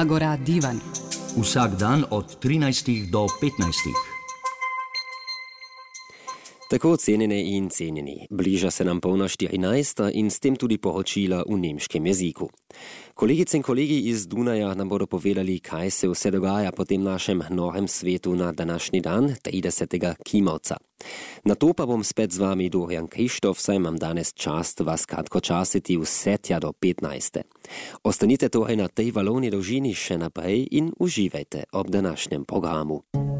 Agora Divan. Vsak dan od 13 do 15. Tako cenjene in cenjeni, bliža se nam polna 14. in s tem tudi poročila v nemškem jeziku. Kolegice in kolegi iz Dunaja nam bodo povedali, kaj se vse dogaja po tem našem norem svetu na današnji dan, 30. Kimavca. Na to pa bom spet z vami Dorian Krištof, saj imam danes čast vas kratkočasiti vse tja do 15. Ostanite torej na tej valovni dolžini še naprej in uživajte ob današnjem programu.